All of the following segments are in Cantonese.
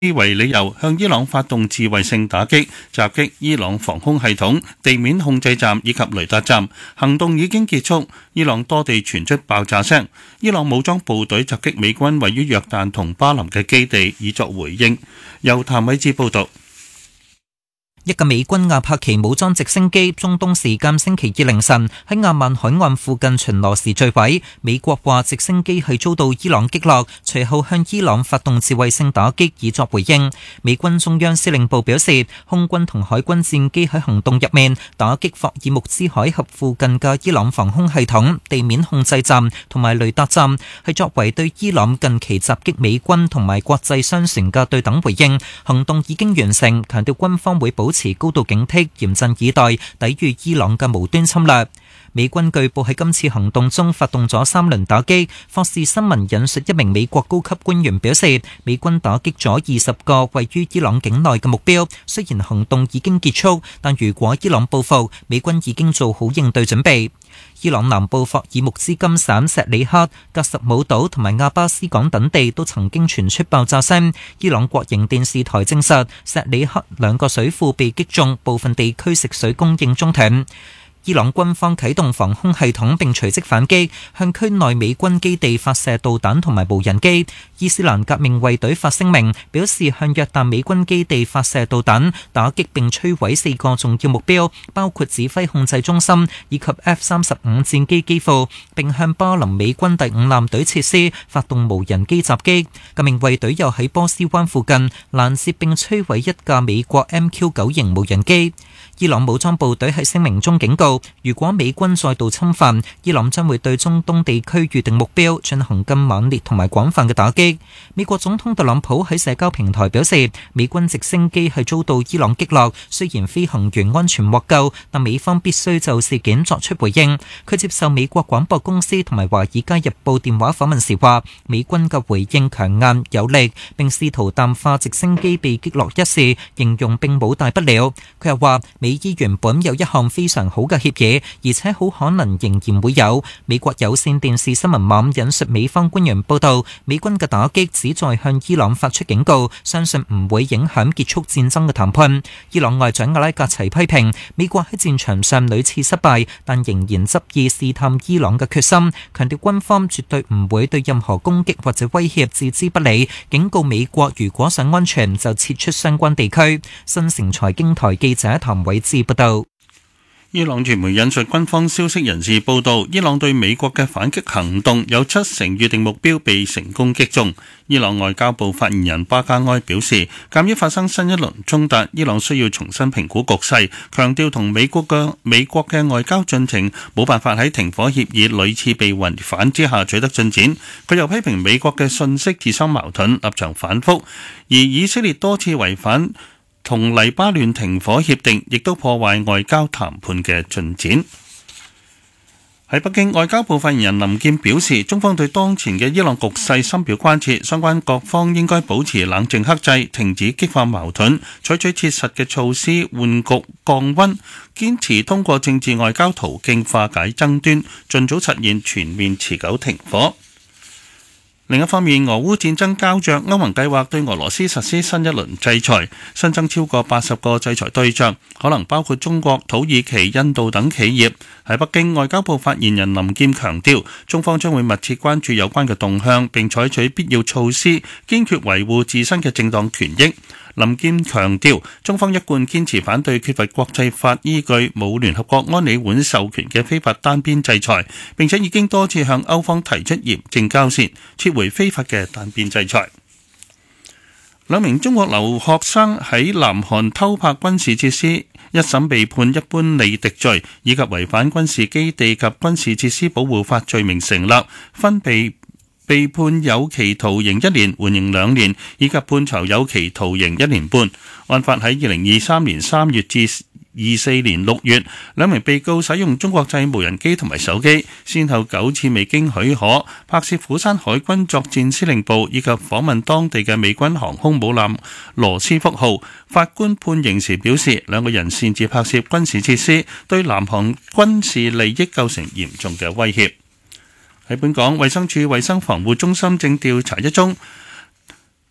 為理由向伊朗發動自衛性打擊，襲擊伊朗防空系統、地面控制站以及雷達站。行動已經結束，伊朗多地傳出爆炸聲。伊朗武裝部隊襲擊美軍位於約旦同巴林嘅基地，以作回應。由譚偉智報導。 一架美軍阿帕奇武裝直升機中東時間星期二凌晨喺阿曼海岸附近巡邏時墜毀，美國話直升機係遭到伊朗擊落，隨後向伊朗發動自衛性打擊以作回應。美軍中央司令部表示，空軍同海軍戰機喺行動入面打擊霍爾木茲海峽附近嘅伊朗防空系統、地面控制站同埋雷達站，係作為對伊朗近期襲擊美軍同埋國際商船嘅對等回應。行動已經完成，強調軍方會保持高度警惕，嚴陣以待，抵禦伊朗嘅無端侵略。美軍據報喺今次行動中發動咗3輪打擊。霍士新聞引述一名美國高級官員表示，美軍打擊咗20個位於伊朗境內嘅目標。雖然行動已經結束，但如果伊朗報復，美軍已經做好應對準備。伊朗南部霍爾木茲金省錫里克、格什姆島同埋阿巴斯港等地都曾經傳出爆炸聲。伊朗國營電視台證實，錫里克2個水庫被擊中，部分地區食水供應中斷。伊朗軍方啟動防空系統並隨即反擊，向區內美軍基地發射導彈同埋無人機。伊斯蘭革命衛隊發聲明表示，向約旦美軍基地發射導彈，打擊並摧毀4個重要目標，包括指揮控制中心以及 F-35戰機機庫，並向巴林美軍第5艦隊設施發動無人機襲擊。革命衛隊又喺波斯灣附近攔截並摧毀一架美國 MQ-9 型無人機。伊朗武裝部隊喺聲明中警告，如果美軍再度侵犯，伊朗將會對中東地區預定目標進行更猛烈同埋廣泛嘅打擊。美國總統特朗普喺社交平台表示，美軍直升機係遭到伊朗擊落，雖然飛行員安全獲救，但美方必須就事件作出回應。佢接受美國廣播公司同埋華爾街日報電話訪問時話，美軍嘅回應強硬有力，並試圖淡化直升機被擊落一事，形容並冇大不了。佢又話，美伊原本有一項非常好嘅協議，而且好可能仍然會有。美國有線電視新聞網引述美方官員報道，美軍嘅打擊旨在向伊朗發出警告，相信唔會影響結束戰爭嘅談判。伊朗外長阿拉格齊批評美國喺戰場上屢次失敗，但仍然執意試探伊朗嘅決心，強調軍方絕對唔會對任何攻擊或者威脅置之不理，警告美國如果想安全就撤出相關地區。新城財經台記者譚偉智報道。 伊朗傳媒引述軍方消息人士報道，伊朗對美國嘅反擊行動有7成預定目標被成功擊中。伊朗外交部發言人巴加埃表示，鑑於發生新一輪衝突，伊朗需要重新評估局勢，強調同美國嘅外交進程冇辦法喺停火協議屢次被違反之下取得進展。佢又批評美國嘅信息自相矛盾，立場反覆，而以色列多次違反同黎巴嫩停火協定，亦都破壞外交談判嘅進展。喺北京，外交部發言人林健表示，中方對當前嘅伊朗局勢深表關切，相關各方應該保持冷靜克制，停止激化矛盾，採取切實嘅措施緩局降溫，堅持通過政治外交途徑化解爭端，盡早實現全面持久停火。另一方面，俄烏戰爭膠着，歐盟計劃對俄羅斯實施新一輪制裁，新增超過80個制裁對象，可能包括中國、土耳其、印度等企業。喺北京，外交部發言人林健強調，中方將會密切關注有關嘅動向，並採取必要措施，堅決維護自身嘅正當權益。林健強調，中方一貫堅持反對缺乏國際法依據、冇聯合國安理會授權嘅非法單邊制裁，並且已經多次向歐方提出嚴正交涉，撤回非法嘅單邊制裁。2名中國留學生喺南韓偷拍軍事設施，一審被判一般利敵罪以及違反軍事基地及軍事設施保護法罪名成立，分別被判有期徒刑1年、緩刑2年，以及判囚有期徒刑1年半。案發喺2023年3月至24年6月，2名被告使用中國製無人機同埋手機，先後9次未經許可拍攝釜山海軍作戰司令部以及訪問當地嘅美軍航空母艦羅斯福號。法官判刑時表示，2個人擅自拍攝軍事設施，對南韓軍事利益構成嚴重嘅威脅。喺本港，衛生署衛生防護中心正調查一宗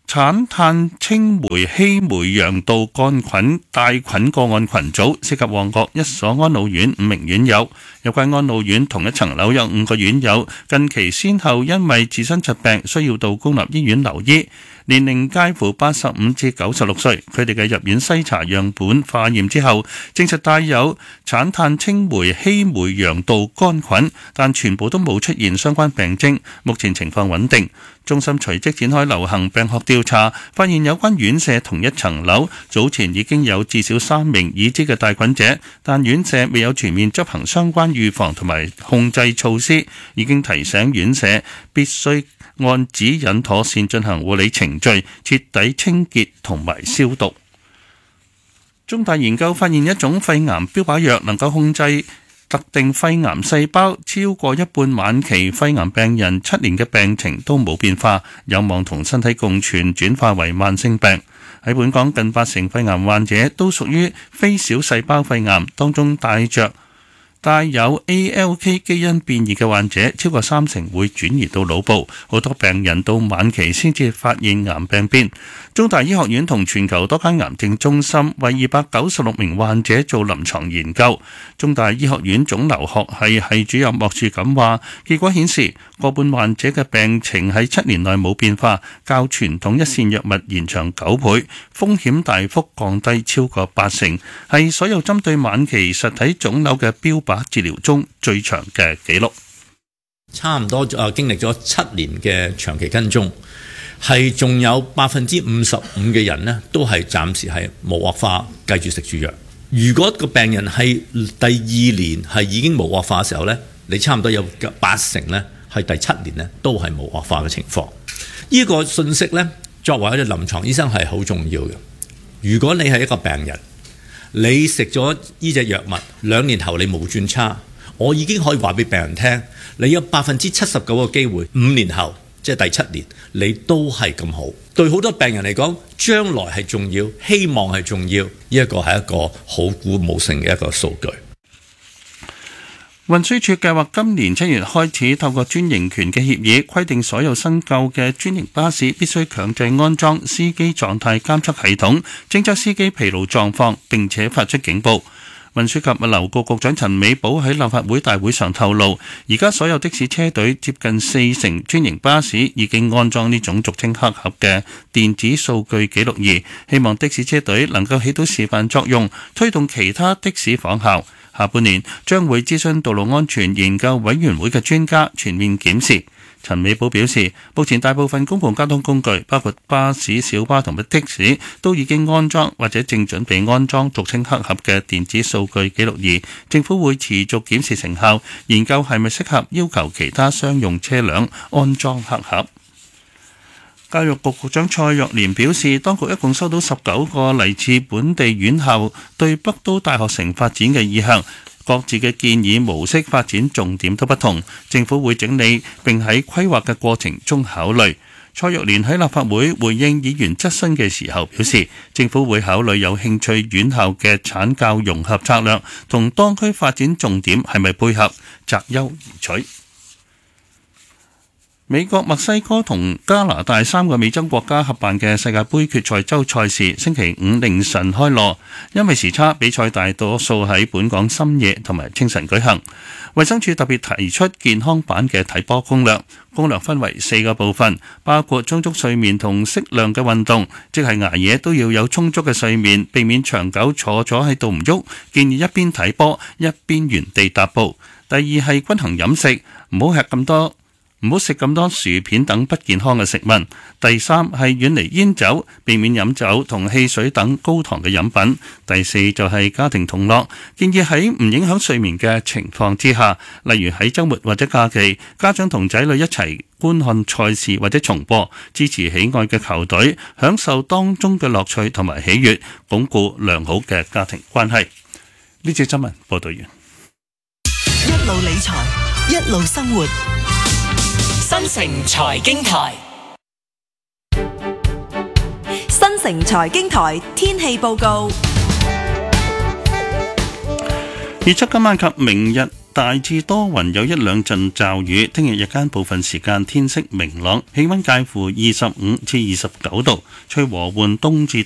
產碳青霉烯霉羊道桿菌帶菌個案群組，涉及旺角一所安老院5名院友。有關安老院同一層樓有5個院友，近期先後因為自身疾病需要到公立醫院留醫，年齡介乎85至96歲。佢哋嘅入院篩查樣本化驗之後，證實帶有產碳青霉烯霉羊道桿菌，但全部都冇出現相關病徵，目前情況穩定。中心隨即展開流行病學調查，發現有關院舍同一層樓早前已經有至少3名已知嘅帶菌者，但院舍未有全面執行相關預防同埋控制措施，已經提醒院舍必須按指引妥善進行護理程序，徹底清潔同埋消毒。中大研究發現一種肺癌標靶藥能夠控制特定肺癌細胞，超過一半晚期肺癌病人7年嘅病情都冇變化，有望同身體共存轉化為慢性病。喺本港近80%肺癌患者都屬於非小細胞肺癌，當中帶有 ALK 基因變異嘅患者超過30%會轉移到腦部，好多病人到晚期先至發現癌病變。中大醫學院同全球多間癌症中心為296名患者做臨床研究。中大醫學院腫瘤學系系主任莫樹錦話，結果顯示過半患者嘅病情喺7年內冇變化，較傳統一線藥物延長9倍，風險大幅降低超過80%，係所有針對晚期實體腫瘤嘅標靶治療中最長嘅紀錄。 差唔多經歷咗7年嘅長期跟蹤，係仲有55%嘅人呢都係暫時係無惡化，繼續食住藥。如果個病人係第2年係已經無惡化嘅時候呢，你差唔多有80%呢係第7年呢都係無惡化嘅情況。呢個信息呢，作為一個臨床醫生係好重要嘅。如果你係一個病人，你食咗呢隻藥物2年後你冇轉差，我已經可以話俾病人聽，你有79%嘅機會5年後即係第7年你都係咁好。對好多病人嚟講，將來係重要，希望係重要，呢一個係一個好鼓舞性嘅一個數據。 運輸署計劃今年7月開始透過專營權嘅協議，規定所有新購嘅專營巴士必須強制安裝司機狀態監測系統，偵測司機疲勞狀況，並且發出警報。運輸及物流局局長陳美寶喺立法會大會上透露，而家所有的士車隊接近40%專營巴士已經安裝呢種俗稱黑盒嘅電子數據記錄儀，希望的士車隊能夠起到示範作用，推動其他的士仿效。下半年將會諮詢道路安全研究委員會嘅專家全面檢視。陳美寶表示，目前大部分公共交通工具，包括巴士、小巴同埋的士，都已經安裝或者正準備安裝俗稱黑盒嘅電子數據記錄儀。政府會持續檢視成效，研究係咪適合要求其他商用車輛安裝黑盒。教育局局長蔡若蓮表示，當局一共收到19個嚟自本地院校對北都大學城發展嘅意向，各自嘅建議模式發展重點都不同，政府會整理並喺規劃嘅過程中考慮。蔡若蓮喺立法會回應議員質詢嘅時候表示，政府會考慮有興趣院校嘅產教融合策略同當區發展重點係咪配合，擇優而取。美國、墨西哥同加拿大3個美洲國家合辦嘅世界盃決賽周賽事，星期5凌晨開鑼，因為時差，比賽大多數喺本港深夜同埋清晨舉行。衛生署特別提出健康版嘅睇波攻略，攻略分為4個部分，包括充足睡眠同適量嘅運動，即係捱夜都要有充足嘅睡眠，避免長久坐咗喺度唔喐，建議一邊睇波一邊原地踏步。第二係均衡飲食，唔好食咁多薯片等不健康嘅食物。第三係遠離煙酒，避免飲酒同汽水等高糖嘅飲品。第四就係家庭同樂，建議喺唔影響睡眠嘅情況之下，例如喺週末或者假期，家長同仔女一齊觀看賽事或者重播，支持喜愛嘅球隊，享受當中嘅樂趣同埋喜悅，鞏固良好嘅家庭關係。呢節新聞報道完。 一路理財，一路生活。 新城財經台， 新城財經台天氣報告。 預測今晚及明日大致多雲，有一兩陣驟雨。聽日日間部分時間天色明朗，氣溫介乎25至29度，吹和緩東至